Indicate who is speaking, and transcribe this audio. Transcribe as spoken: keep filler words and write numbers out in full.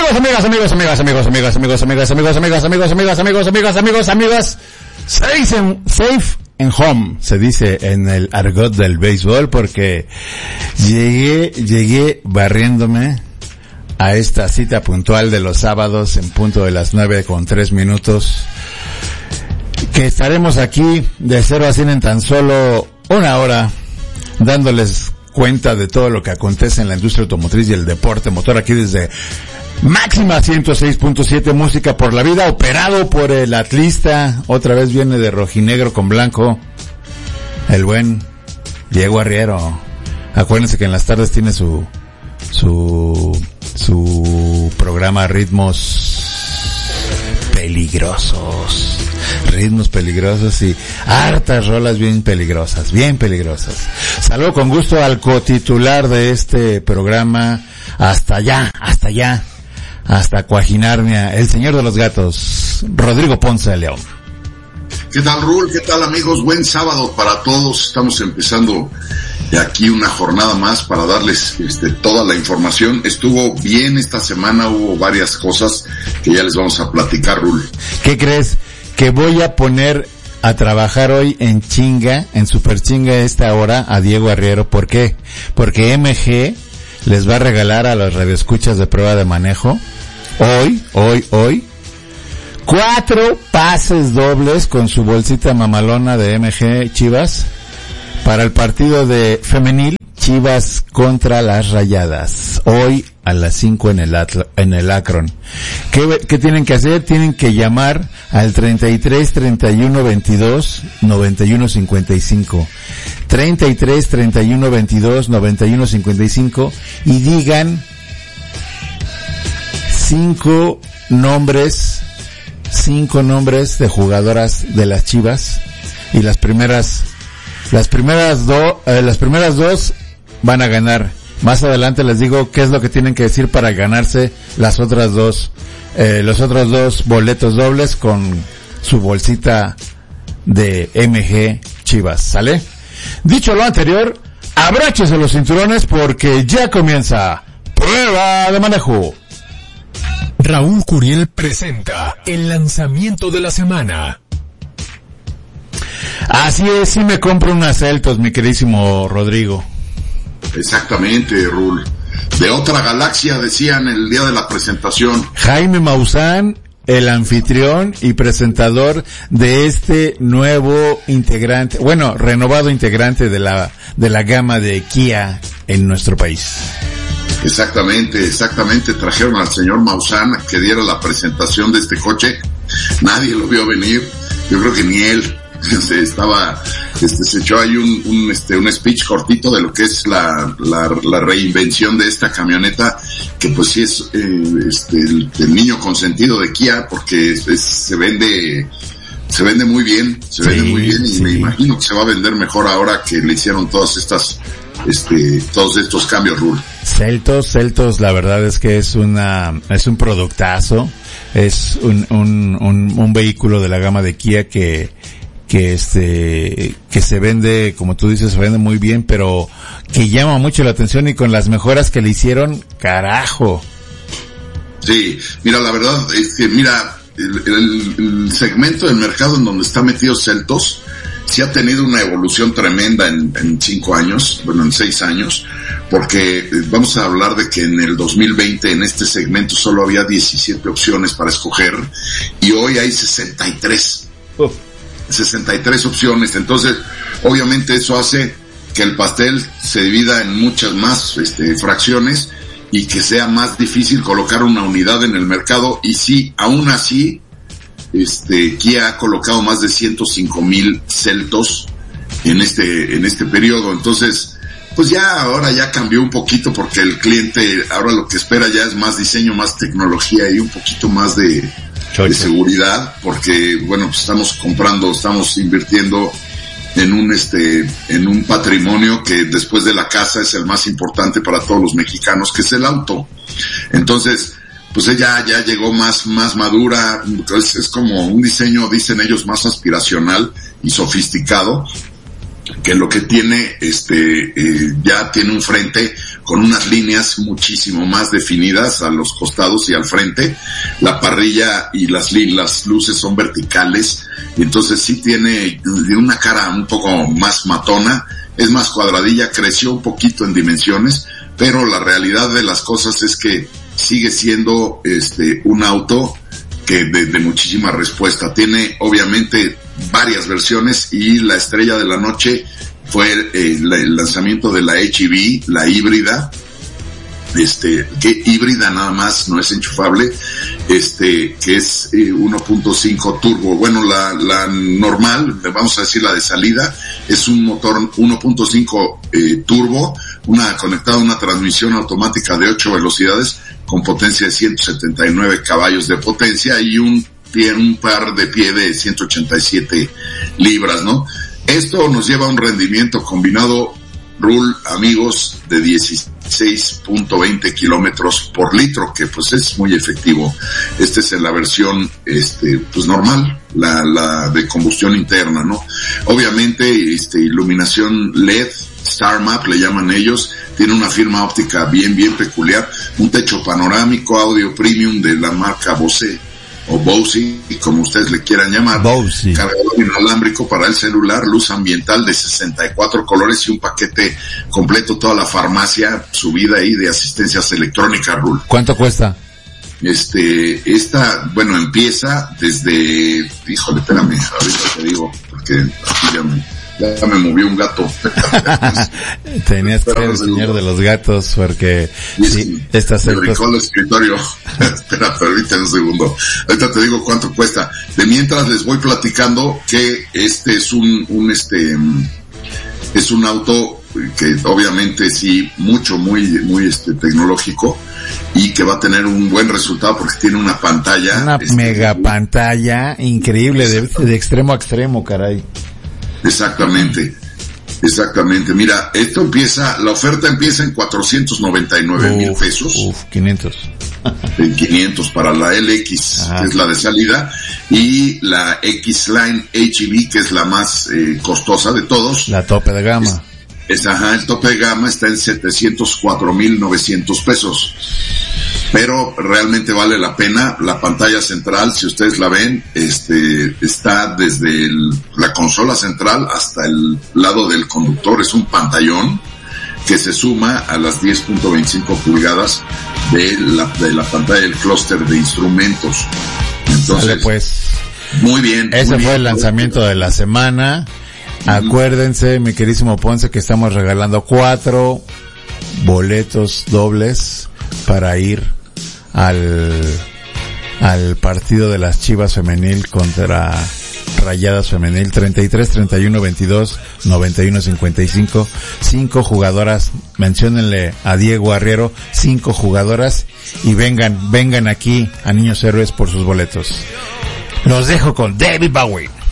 Speaker 1: Amigos, amigos, amigos, amigos, amigos, amigos, amigos, amigos, amigos, amigos, amigos, amigos, amigos, amigos, amigos, safe and, safe and home, se dice en el argot del béisbol, porque llegué, llegué barriéndome a esta cita puntual de los sábados en punto de las nueve con tres minutos, que estaremos aquí de cero a cien en tan solo una hora, dándoles cuenta de todo lo que acontece en la industria automotriz y el deporte motor aquí desde Máxima ciento seis punto siete, música por la vida, operado por el atlista, otra vez viene de rojinegro con blanco, el buen Diego Arriero. Acuérdense que en las tardes tiene su su su programa Ritmos Peligrosos, ritmos peligrosos y hartas rolas bien peligrosas, bien peligrosas. Saludo con gusto al cotitular de este programa, hasta allá, hasta allá, hasta Cuajinarnia, el señor de los gatos, Rodrigo Ponce de León.
Speaker 2: ¿Qué tal, Rul? ¿Qué tal, amigos? Buen sábado para todos. Estamos empezando aquí una jornada más para darles este, toda la información. Estuvo bien esta semana, hubo varias cosas que ya les vamos a platicar, Rul.
Speaker 1: ¿Qué crees? Que voy a poner a trabajar hoy en chinga, en super chinga esta hora a Diego Arriero. ¿Por qué? Porque M G les va a regalar a los radioescuchas de prueba de manejo hoy, hoy, hoy, cuatro pases dobles con su bolsita mamalona de M G Chivas para el partido de femenil Chivas contra las Rayadas, hoy a las cinco en el Atl- en el Akron. ¿Qué, ¿Qué tienen que hacer? Tienen que llamar al treinta y tres, treinta y uno, veintidós, noventa y uno, cincuenta y cinco. treinta y tres, treinta y uno, veintidós, noventa y uno, cincuenta y cinco y digan cinco nombres, cinco nombres de jugadoras de las Chivas, y las primeras, las primeras dos, eh, las primeras dos van a ganar. Más adelante les digo qué es lo que tienen que decir para ganarse las otras dos, eh, los otros dos boletos dobles con su bolsita de M G Chivas, ¿sale? Dicho lo anterior, abráchese los cinturones porque ya comienza Prueba de Manejo.
Speaker 3: Raúl Curiel presenta el lanzamiento de la semana.
Speaker 1: Así es, sí me compro unas Celtos, mi queridísimo Rodrigo.
Speaker 2: Exactamente, Rul. De otra galaxia, decían el día de la presentación.
Speaker 1: Jaime Maussan, el anfitrión y presentador de este nuevo integrante, bueno, renovado integrante de la de la gama de Kia en nuestro país.
Speaker 2: Exactamente, exactamente. Trajeron al señor Maussan que diera la presentación de este coche. Nadie lo vio venir. Yo creo que ni él. Estaba, este, se echó ahí un, un, este, un speech cortito de lo que es la, la, la reinvención de esta camioneta, que pues sí es, eh, este, el, el niño consentido de Kia, porque es, es, se vende, se vende muy bien, se sí, vende muy bien, y sí. Me imagino que se va a vender mejor ahora que le hicieron todas estas, este, todos estos cambios, Rul.
Speaker 1: Celtos, Celtos, la verdad es que es una, es un productazo, es un, un, un, un vehículo de la gama de Kia que, que este, que se vende, como tú dices, se vende muy bien, pero que llama mucho la atención, y con las mejoras que le hicieron, carajo.
Speaker 2: Sí, mira, la verdad es que, mira, el, el, el segmento del mercado en donde está metido Celtos, sí ha tenido una evolución tremenda en, en cinco años, bueno, en seis años, porque vamos a hablar de que en el dos mil veinte en este segmento solo había diecisiete opciones para escoger, y hoy hay sesenta y tres. Oh. sesenta y tres opciones. Entonces, obviamente eso hace que el pastel se divida en muchas más este, fracciones, y que sea más difícil colocar una unidad en el mercado. Y sí, aún así, este, Kia ha colocado más de ciento cinco mil Celtos en este, en este periodo. Entonces, pues ya ahora ya cambió un poquito, porque el cliente ahora lo que espera ya es más diseño, más tecnología y un poquito más de, de seguridad, porque bueno, pues estamos comprando, estamos invirtiendo en un este, en un patrimonio que después de la casa es el más importante para todos los mexicanos, que es el auto. Entonces, pues ella ya llegó más, más madura, es, es como un diseño, dicen ellos, más aspiracional y sofisticado. que lo que tiene, este, eh, ya tiene un frente con unas líneas muchísimo más definidas a los costados y al frente. La parrilla y las, las luces son verticales, y entonces sí tiene una cara un poco más matona, es más cuadradilla, creció un poquito en dimensiones, pero la realidad de las cosas es que sigue siendo, este, un auto que de, de muchísima respuesta. Tiene obviamente varias versiones, y la estrella de la noche fue eh, la, el lanzamiento de la H E V, la híbrida, este, que híbrida nada más, no es enchufable, este, que es eh, uno punto cinco turbo. Bueno, la, la normal, vamos a decir la de salida, es un motor uno punto cinco eh, turbo, una conectada a una transmisión automática de ocho velocidades con potencia de ciento setenta y nueve caballos de potencia y un pie, un par de pie de ciento ochenta y siete libras, ¿no? Esto nos lleva a un rendimiento combinado, Rul, amigos, de dieciséis punto veinte kilómetros por litro, que pues es muy efectivo. Este es en la versión, este, pues normal, la, la de combustión interna, ¿no? Obviamente, este, iluminación L E D, Star Map le llaman ellos, tiene una firma óptica bien, bien peculiar, un techo panorámico, audio premium de la marca Bose, o Bose, como ustedes le quieran llamar,
Speaker 1: Bose.
Speaker 2: Cargador inalámbrico para el celular, luz ambiental de sesenta y cuatro colores y un paquete completo, toda la farmacia subida ahí de asistencias electrónicas, Rul.
Speaker 1: ¿Cuánto cuesta?
Speaker 2: Este, esta, bueno, empieza desde, híjole, espérame, ahorita te digo, porque aquí ya me, ya me movió un gato.
Speaker 1: Tenías que ser el señor de los gatos, porque
Speaker 2: y
Speaker 1: sí, estas
Speaker 2: me brincó el escritorio. Espera, permíteme un segundo. Ahorita te digo cuánto cuesta. De mientras les voy platicando que este es un, un este, es un auto que obviamente sí, mucho, muy, muy este, tecnológico, y que va a tener un buen resultado porque tiene una pantalla.
Speaker 1: Una
Speaker 2: este,
Speaker 1: mega muy, pantalla increíble, de, de extremo a extremo, caray.
Speaker 2: Exactamente, exactamente. Mira, esto empieza, la oferta empieza en cuatrocientos noventa y nueve mil pesos.
Speaker 1: Uf, quinientos.
Speaker 2: En quinientos para la L X, Ajá. que es la de salida, y la X-Line H E V, que es la más eh, costosa de todos.
Speaker 1: La tope de gama.
Speaker 2: Es, es, ajá, el tope de gama está en setecientos cuatro mil novecientos pesos. Pero realmente vale la pena. La pantalla central, si ustedes la ven, este, está desde el, la consola central hasta el lado del conductor. Es un pantallón que se suma a las diez punto veinticinco pulgadas de la, de la pantalla del clúster de instrumentos. Entonces,
Speaker 1: Dale pues.
Speaker 2: Muy bien.
Speaker 1: Ese
Speaker 2: muy
Speaker 1: fue
Speaker 2: bien.
Speaker 1: el lanzamiento de la semana. Uh-huh. Acuérdense, mi querísimo Ponce, que estamos regalando cuatro boletos dobles para ir al, al partido de las Chivas femenil contra Rayadas femenil, treinta y tres, treinta y uno, veintidós, noventa y uno, cincuenta y cinco, cinco jugadoras, menciónenle a Diego Arriero, cinco jugadoras, y vengan, vengan aquí a Niños Héroes por sus boletos. Los dejo con David Bowie.